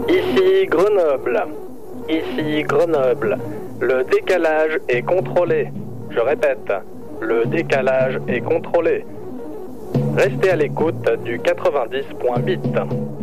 Ici Grenoble. Ici Grenoble. Le décalage est contrôlé. Je répète, le décalage est contrôlé. Restez à l'écoute du 90.8.